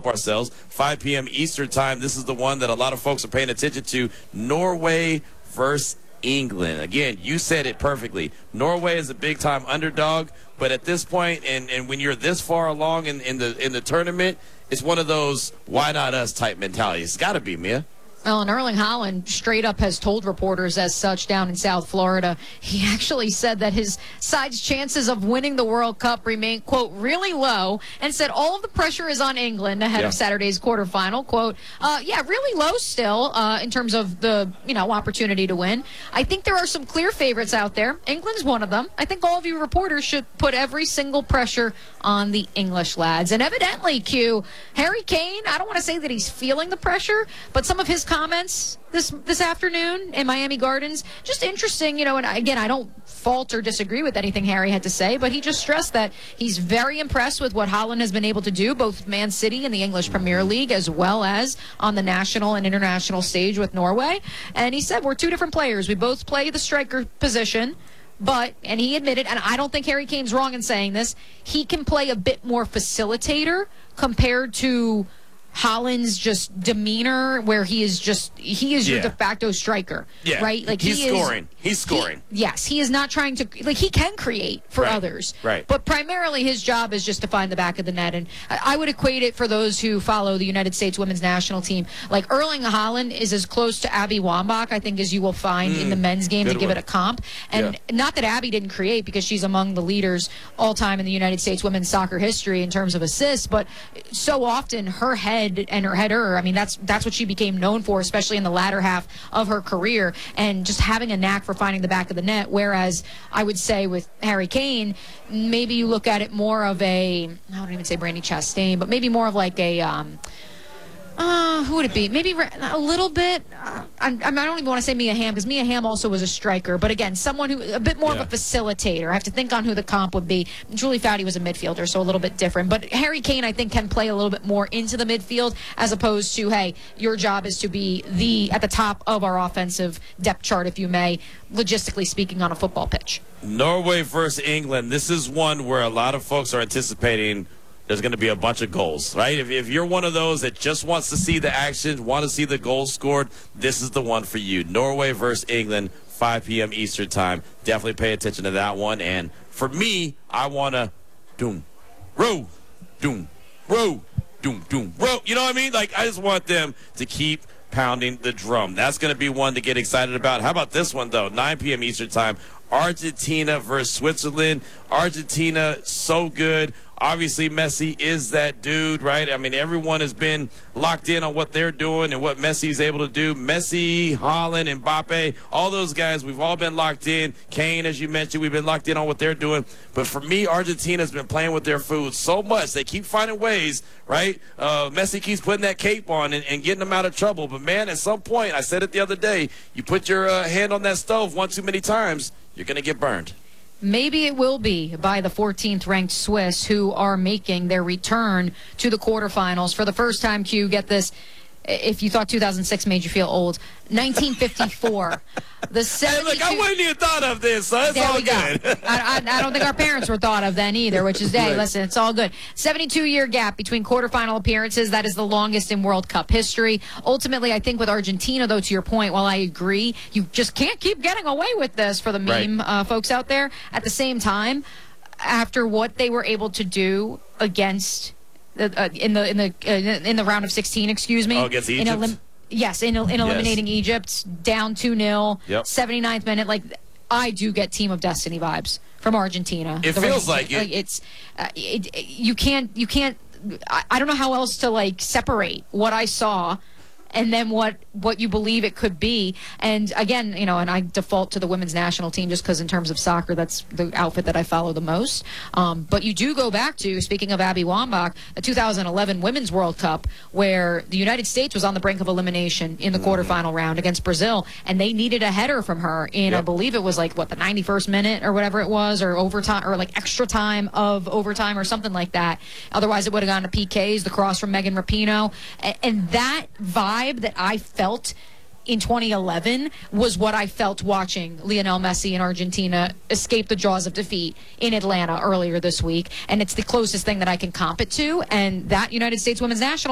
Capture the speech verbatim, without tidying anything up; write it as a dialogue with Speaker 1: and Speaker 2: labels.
Speaker 1: help ourselves. five p.m. Eastern time. This is the one that a lot of folks are paying attention to. Norway versus England. Again, you said it perfectly. Norway is a big-time underdog, but at this point, and, and when you're this far along in, in the in the tournament, it's one of those why not us type mentalities. It's got to be, Mia.
Speaker 2: Well, and Erling Haaland straight up has told reporters as such down in South Florida. He actually said that his side's chances of winning the World Cup remain, quote, really low, and said all of the pressure is on England ahead
Speaker 1: yeah.
Speaker 2: of Saturday's quarterfinal. Quote, uh, yeah, really low still uh, in terms of the, you know, opportunity to win. I think there are some clear favorites out there. England's one of them. I think all of you reporters should put every single pressure on the English lads. And evidently, Q, Harry Kane, I don't want to say that he's feeling the pressure, but some of his comments this this afternoon in Miami Gardens, just interesting, you know, and again, I don't fault or disagree with anything Harry had to say, but he just stressed that he's very impressed with what Haaland has been able to do, both Man City in the English Premier League as well as on the national and international stage with Norway. And he said, we're two different players. We both play the striker position. But, and he admitted, and I don't think Harry Kane's wrong in saying this, he can play a bit more facilitator compared to Haaland's just demeanor, where he is just he is your
Speaker 1: yeah.
Speaker 2: de facto striker,
Speaker 1: yeah.
Speaker 2: right? Like
Speaker 1: he's
Speaker 2: he
Speaker 1: scoring.
Speaker 2: Is,
Speaker 1: he's scoring.
Speaker 2: He, yes, he is not trying to like he can create for
Speaker 1: right.
Speaker 2: others,
Speaker 1: right?
Speaker 2: But primarily his job is just to find the back of the net, and I would equate it for those who follow the United States women's national team. Like Erling Haaland is as close to Abby Wambach, I think, as you will find mm, in the men's game to give one. it a comp. And yeah. not that Abby didn't create, because she's among the leaders all time in the United States women's soccer history in terms of assists, but so often her head and her header. I mean, that's that's what she became known for, especially in the latter half of her career, and just having a knack for finding the back of the net. Whereas I would say with Harry Kane, maybe you look at it more of a, I don't even say Brandy Chastain, but maybe more of like a, um, Uh, who would it be? Maybe a little bit. Uh, I, I don't even want to say Mia Hamm, because Mia Hamm also was a striker. But again, someone who a bit more yeah. of a facilitator. I have to think on who the comp would be. Julie Foudy was a midfielder, so a little bit different. But Harry Kane, I think, can play a little bit more into the midfield, as opposed to, hey, your job is to be the at the top of our offensive depth chart, if you may, logistically speaking, on a football pitch.
Speaker 1: Norway versus England. This is one where a lot of folks are anticipating there's going to be a bunch of goals, right? If, if you're one of those that just wants to see the action, want to see the goals scored, this is the one for you. Norway versus England, five p.m. Eastern time. Definitely pay attention to that one. And for me, I want to doom, row, doom, row, doom, doom, row. You know what I mean? Like, I just want them to keep pounding the drum. That's going to be one to get excited about. How about this one, though? nine p.m. Eastern time. Argentina versus Switzerland. Argentina, so good. Obviously, Messi is that dude, right? I mean, everyone has been locked in on what they're doing and what Messi's able to do. Messi, Haaland, Mbappe, all those guys, we've all been locked in. Kane, as you mentioned, we've been locked in on what they're doing. But for me, Argentina's been playing with their food so much. They keep finding ways, right? Uh, Messi keeps putting that cape on and, and getting them out of trouble. But, man, at some point, I said it the other day, you put your uh, hand on that stove one too many times, you're going to get burned.
Speaker 2: Maybe it will be by the fourteenth ranked Swiss, who are making their return to the quarterfinals for the first time. Q, get this. If you thought two thousand six made you feel old, nineteen fifty-four. The
Speaker 1: hey, look, I wouldn't even thought of this, so it's
Speaker 2: there
Speaker 1: all
Speaker 2: we
Speaker 1: good.
Speaker 2: Go. I, I, I don't think our parents were thought of then either, which is, hey, right. listen, it's all good. seventy-two year gap between quarterfinal appearances. That is the longest in World Cup history. Ultimately, I think with Argentina, though, to your point, while I agree, you just can't keep getting away with this for the meme right. uh, folks out there. At the same time, after what they were able to do against uh, in the in the uh, in the round of sixteen, excuse me,
Speaker 1: oh, against Egypt.
Speaker 2: In elim- Yes, in, in eliminating yes. Egypt, down two nil,
Speaker 1: yep.
Speaker 2: seventy-ninth minute. Like, I do get Team of Destiny vibes from Argentina.
Speaker 1: It
Speaker 2: the
Speaker 1: feels
Speaker 2: way,
Speaker 1: like it.
Speaker 2: It's uh, it, it, you can't you can't. I, I don't know how else to like separate what I saw and then what what you believe it could be. And again, you know, and I default to the women's national team just because in terms of soccer, that's the outfit that I follow the most. Um, but you do go back to, speaking of Abby Wambach, the two thousand eleven Women's World Cup, where the United States was on the brink of elimination in the mm-hmm. quarterfinal round against Brazil, and they needed a header from her in, yep. I believe it was like, what, the ninety-first minute or whatever it was, or overtime, or like extra time of overtime or something like that. Otherwise, it would have gone to P Ks, the cross from Megan Rapinoe. And, and that vibe that I felt in twenty eleven was what I felt watching Lionel Messi and Argentina escape the jaws of defeat in Atlanta earlier this week. And it's the closest thing that I can comp it to. And that United States women's national